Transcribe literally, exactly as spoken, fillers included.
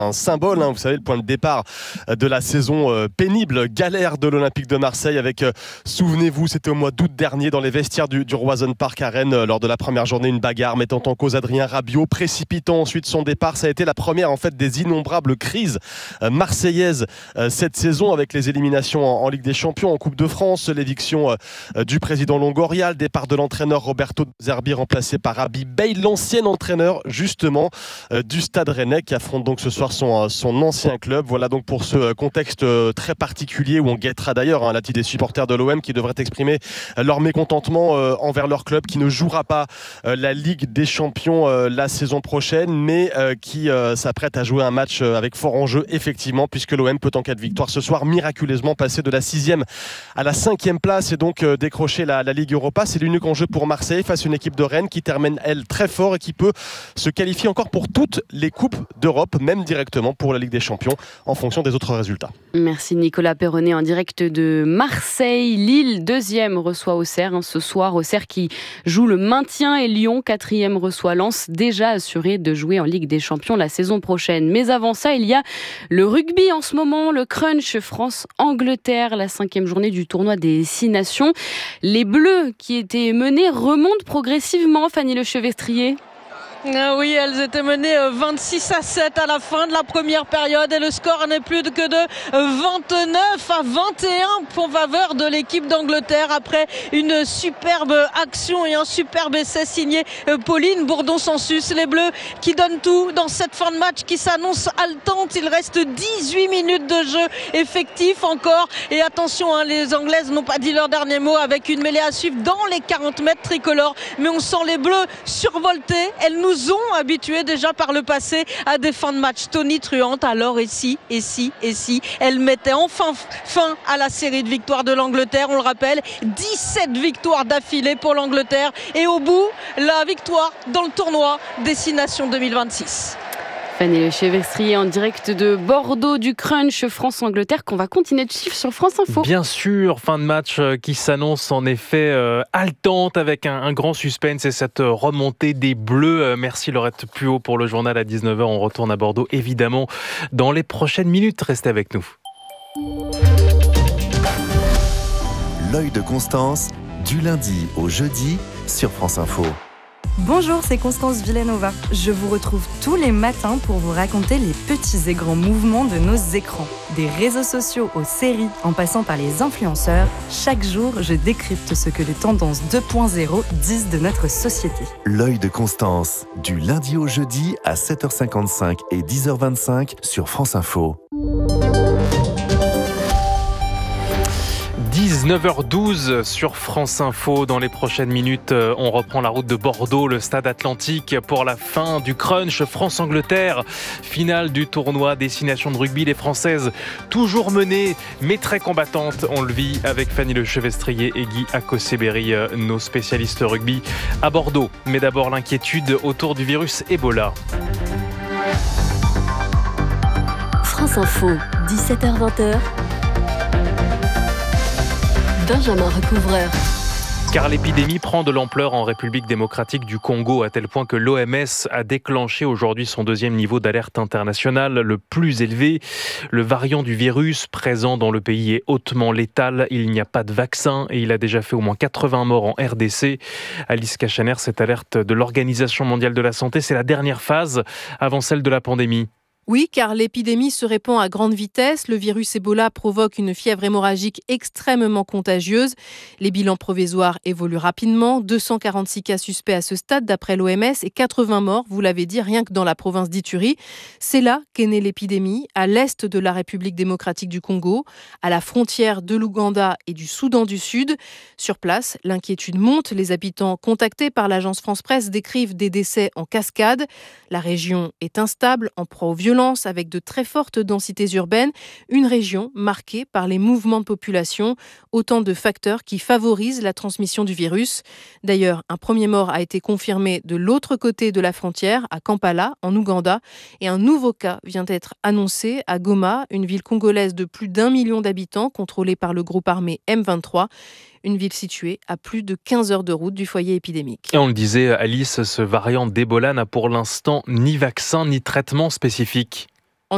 un symbole, hein, vous savez, le point de départ de la saison euh, pénible, galère de l'Olympique de Marseille avec, euh, souvenez-vous, c'était au mois d'août dernier dans les vestiaires du, du Roison Park à Rennes, euh, lors de la première journée, une bagarre mettant en cause Adrien Rabiot, précipitant ensuite son départ. Ça a été la première en fait des innombrables crises euh, marseillaises euh, cette saison, avec les éliminations en, en Ligue des Champions, en Coupe de France, l'éviction euh, du président Longoria, le départ de l'entraîneur Roberto De Zerbi remplacé par Habib Beye, l'ancien entraîneur justement euh, du Stade Rennais, qui affronte donc ce soir Son, son ancien club. Voilà donc pour ce contexte très particulier où on guettera d'ailleurs hein, l'attitude des supporters de l'O M qui devraient exprimer leur mécontentement euh, envers leur club qui ne jouera pas euh, la Ligue des Champions euh, la saison prochaine, mais euh, qui euh, s'apprête à jouer un match euh, avec fort enjeu effectivement, puisque l'O M peut en cas de victoire ce soir miraculeusement passer de la sixième à la cinquième place et donc euh, décrocher la, la Ligue Europa. C'est l'unique enjeu pour Marseille face à une équipe de Rennes qui termine elle très fort et qui peut se qualifier encore pour toutes les coupes d'Europe, même directement pour la Ligue des Champions en fonction des autres résultats. Merci Nicolas Perronnet en direct de Marseille. Lille, deuxième, reçoit Auxerre hein, ce soir. Auxerre qui joue le maintien et Lyon, quatrième, reçoit Lens, déjà assuré de jouer en Ligue des Champions la saison prochaine. Mais avant ça, il y a le rugby en ce moment, le crunch France-Angleterre, la cinquième journée du tournoi des Six Nations. Les Bleus qui étaient menés remontent progressivement, Fanny Lechevestrier. Ah oui, elles étaient menées vingt-six à sept à la fin de la première période et le score n'est plus que de vingt-neuf à vingt et un en faveur de l'équipe d'Angleterre après une superbe action et un superbe essai signé Pauline Bourdon-Sansus. Les Bleus qui donnent tout dans cette fin de match qui s'annonce haletante. Il reste dix-huit minutes de jeu effectif encore et attention, hein, les Anglaises n'ont pas dit leur dernier mot avec une mêlée à suivre dans les quarante mètres tricolores, mais on sent les Bleus survoltés. Elles nous nous ont habitués déjà par le passé à des fins de match tonitruantes. Alors et si, et si, et si elle mettait enfin fin à la série de victoires de l'Angleterre. On le rappelle, dix-sept victoires d'affilée pour l'Angleterre et au bout, la victoire dans le tournoi des Six Nations deux mille vingt-six. Fanny Lechevestrier en direct de Bordeaux du crunch France-Angleterre qu'on va continuer de suivre sur France Info. Bien sûr, fin de match qui s'annonce en effet euh, haletante avec un, un grand suspense et cette remontée des Bleus. Euh, merci Laurette Puot pour le journal à dix-neuf heures. On retourne à Bordeaux évidemment dans les prochaines minutes. Restez avec nous. L'œil de Constance, du lundi au jeudi sur France Info. Bonjour, c'est Constance Villanova. Je vous retrouve tous les matins pour vous raconter les petits et grands mouvements de nos écrans. Des réseaux sociaux aux séries, en passant par les influenceurs, chaque jour, je décrypte ce que les tendances deux point zéro disent de notre société. L'œil de Constance, du lundi au jeudi à sept heures cinquante-cinq et dix heures vingt-cinq sur France Info. dix-neuf heures douze sur France Info. Dans les prochaines minutes, on reprend la route de Bordeaux, le stade Atlantique, pour la fin du crunch France-Angleterre. Finale du tournoi des Six Nations de rugby. Les Françaises, toujours menées, mais très combattantes. On le vit avec Fanny Lechevestrier et Guy Akoseberi, nos spécialistes rugby à Bordeaux. Mais d'abord, l'inquiétude autour du virus Ebola. France Info, dix-sept heures vingt. Benjamin Recouvreur. Car l'épidémie prend de l'ampleur en République démocratique du Congo, à tel point que l'O M S a déclenché aujourd'hui son deuxième niveau d'alerte internationale, le plus élevé. Le variant du virus présent dans le pays est hautement létal. Il n'y a pas de vaccin et il a déjà fait au moins quatre-vingts morts en R D C. Alice Kachaner, cette alerte de l'Organisation mondiale de la santé, c'est la dernière phase avant celle de la pandémie. Oui, car l'épidémie se répand à grande vitesse. Le virus Ebola provoque une fièvre hémorragique extrêmement contagieuse. Les bilans provisoires évoluent rapidement. deux cent quarante-six cas suspects à ce stade d'après l'O M S et quatre-vingts morts, vous l'avez dit, rien que dans la province d'Ituri. C'est là qu'est née l'épidémie, à l'est de la République démocratique du Congo, à la frontière de l'Ouganda et du Soudan du Sud. Sur place, l'inquiétude monte. Les habitants contactés par l'agence France-Presse décrivent des décès en cascade. La région est instable, en proie aux violences, avec de très fortes densités urbaines, une région marquée par les mouvements de population, autant de facteurs qui favorisent la transmission du virus. D'ailleurs, un premier mort a été confirmé de l'autre côté de la frontière, à Kampala, en Ouganda, et un nouveau cas vient d'être annoncé à Goma, une ville congolaise de plus d'un million d'habitants, contrôlée par le groupe armé M vingt-trois. Une ville située à plus de quinze heures de route du foyer épidémique. Et on le disait, Alice, ce variant d'Ebola n'a pour l'instant ni vaccin ni traitement spécifique.